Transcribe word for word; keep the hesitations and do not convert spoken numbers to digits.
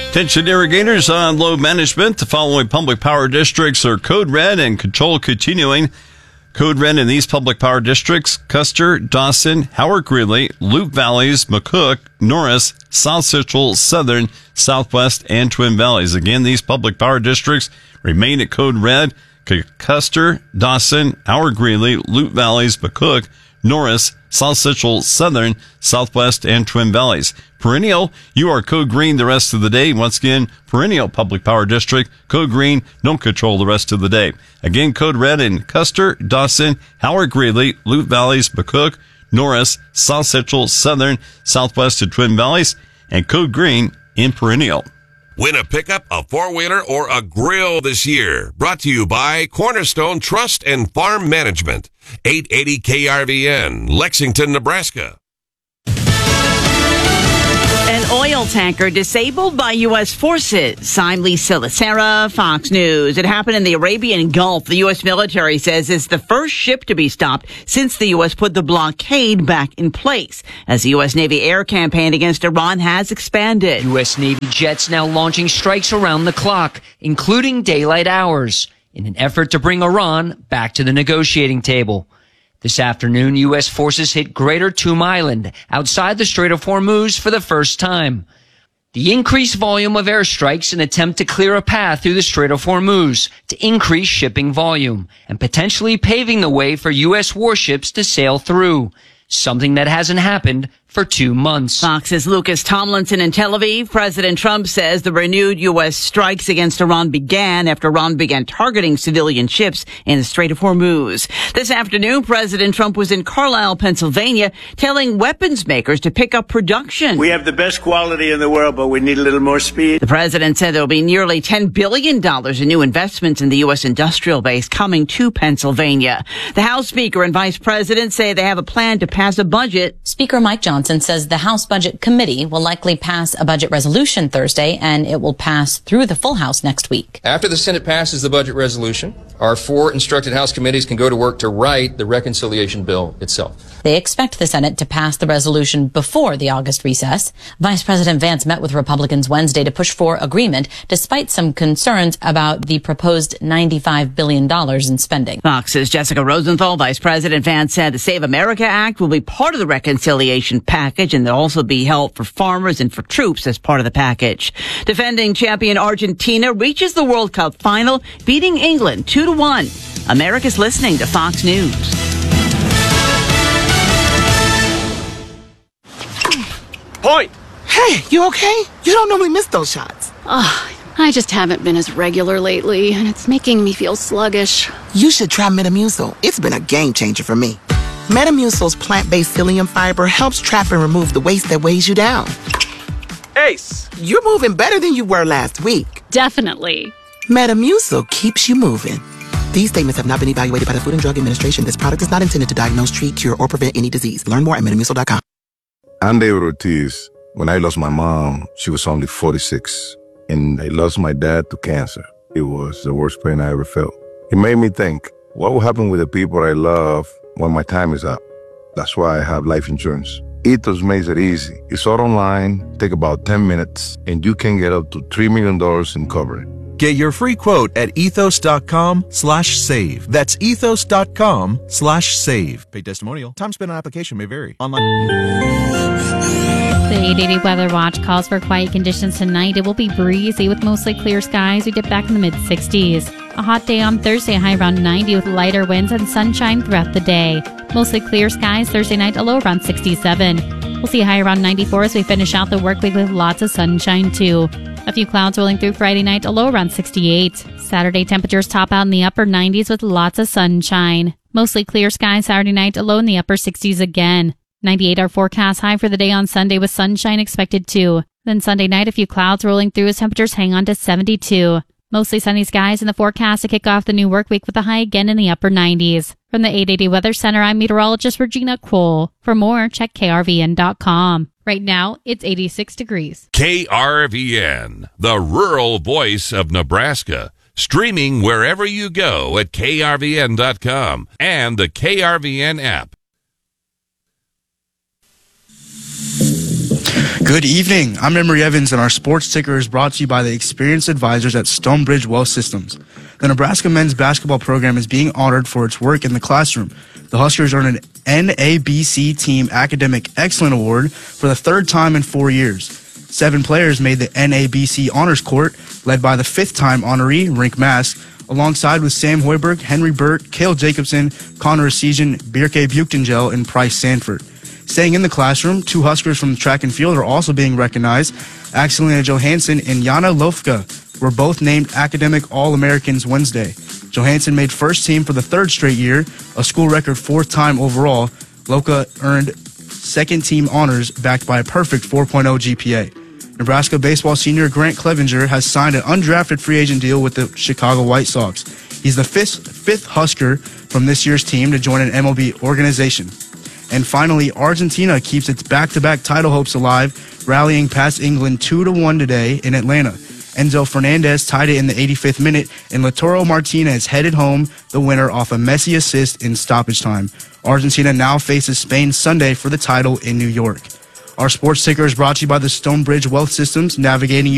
Attention irrigators on load management. The following public power districts are code red and control continuing. Code red in these public power districts: Custer, Dawson, Howard Greeley, Loup Valleys, McCook, Norris, South Central, Southern, Southwest, and Twin Valleys. Again, these public power districts remain at code red. Custer, Dawson, Howard Greeley, Loup Valleys, McCook, Norris, South Central, Southern, Southwest, and Twin Valleys. Perennial, you are code green the rest of the day. Once again, Perennial Public Power District, code green, don't control the rest of the day. Again, code red in Custer, Dawson, Howard Greeley, Loup Valleys, McCook, Norris, South Central, Southern, Southwest, and Twin Valleys, and code green in Perennial. Win a pickup, a four-wheeler, or a grill this year. Brought to you by Cornerstone Trust and Farm Management. eight eighty K R V N, Lexington, Nebraska. An oil tanker disabled by U S forces. I'm Lisa Lacera, Fox News. It happened in the Arabian Gulf. The U S military says it's the first ship to be stopped since the U S put the blockade back in place, as the U S Navy air campaign against Iran has expanded. U S Navy jets now launching strikes around the clock, including daylight hours, in an effort to bring Iran back to the negotiating table. This afternoon, U S forces hit Greater Toom Island, outside the Strait of Hormuz, for the first time. The increased volume of airstrikes an attempt to clear a path through the Strait of Hormuz to increase shipping volume and potentially paving the way for U S warships to sail through, something that hasn't happened for two months. Fox's Lucas Tomlinson in Tel Aviv. President Trump says the renewed U S strikes against Iran began after Iran began targeting civilian ships in the Strait of Hormuz. This afternoon, President Trump was in Carlisle, Pennsylvania, telling weapons makers to pick up production. We have the best quality in the world, but we need a little more speed. The president said there will be nearly ten billion dollars in new investments in the U S industrial base coming to Pennsylvania. The House Speaker and Vice President say they have a plan to pass a budget. Speaker Mike Johnson says the House Budget Committee will likely pass a budget resolution Thursday, and it will pass through the full House next week. After the Senate passes the budget resolution, our four instructed House committees can go to work to write the reconciliation bill itself. They expect the Senate to pass the resolution before the August recess. Vice President Vance met with Republicans Wednesday to push for agreement, despite some concerns about the proposed ninety-five billion dollars in spending. Fox's Jessica Rosenthal. Vice President Vance said the Save America Act will be part of the reconciliation package, and there'll also be help for farmers and for troops as part of the package. Defending champion Argentina reaches the World Cup final, beating England two to one. America's listening to Fox News. Point! Hey, you okay? You don't normally miss those shots. Ugh, I just haven't been as regular lately, and it's making me feel sluggish. You should try Metamucil. It's been a game changer for me. Metamucil's plant-based psyllium fiber helps trap and remove the waste that weighs you down. Ace! You're moving better than you were last week. Definitely. Metamucil keeps you moving. These statements have not been evaluated by the Food and Drug Administration. This product is not intended to diagnose, treat, cure, or prevent any disease. Learn more at metamucil dot com. I'm David Ortiz. When I lost my mom, she was only forty-six. And I lost my dad to cancer. It was the worst pain I ever felt. It made me think, what will happen with the people I love when my time is up? That's why I have life insurance. Ethos makes it easy. It's all online, take about ten minutes, and you can get up to three million dollars in coverage. Get your free quote at ethos.com slash save. That's ethos.com slash save. Paid testimonial. Time spent on application may vary. Online. The eight eighty Weather Watch calls for quiet conditions tonight. It will be breezy with mostly clear skies. We dip back in the mid-sixties. A hot day on Thursday, high around ninety with lighter winds and sunshine throughout the day. Mostly clear skies Thursday night, a low around sixty-seven. We'll see a high around ninety-four as we finish out the work week with lots of sunshine too. A few clouds rolling through Friday night, a low around sixty-eight. Saturday temperatures top out in the upper nineties with lots of sunshine. Mostly clear skies Saturday night, a low in the upper sixties again. ninety-eight our forecast high for the day on Sunday with sunshine expected too. Then Sunday night, a few clouds rolling through as temperatures hang on to seventy-two. Mostly sunny skies in the forecast to kick off the new work week with a high again in the upper nineties. From the eight eighty Weather Center, I'm meteorologist Regina Cole. For more, check K R V N dot com. Right now, it's eighty-six degrees. K R V N, the rural voice of Nebraska. Streaming wherever you go at K R V N dot com and the K R V N app. Good evening. I'm Emery Evans, and our sports ticker is brought to you by the experienced advisors at Stonebridge Wealth Systems. The Nebraska men's basketball program is being honored for its work in the classroom. The Huskers earned an N A B C Team Academic Excellent Award for the third time in four years. Seven players made the N A B C Honors Court, led by the fifth-time honoree, Rink Mask, alongside with Sam Hoiberg, Henry Burt, Cale Jacobson, Connor Essegian, Birke Buchtengel, and Price Sanford. Staying in the classroom, two Huskers from track and field are also being recognized. Axelina Johansson and Jana Lofka were both named Academic All-Americans Wednesday. Johansson made first team for the third straight year, a school record fourth time overall. Lofka earned second team honors backed by a perfect four point oh G P A. Nebraska baseball senior Grant Clevenger has signed an undrafted free agent deal with the Chicago White Sox. He's the fifth, fifth Husker from this year's team to join an M L B organization. And finally, Argentina keeps its back-to-back title hopes alive, rallying past England two to one today in Atlanta. Enzo Fernandez tied it in the eighty-fifth minute, and Lautaro Martinez headed home the winner off a Messi assist in stoppage time. Argentina now faces Spain Sunday for the title in New York. Our sports ticker is brought to you by the Stonebridge Wealth Systems, navigating you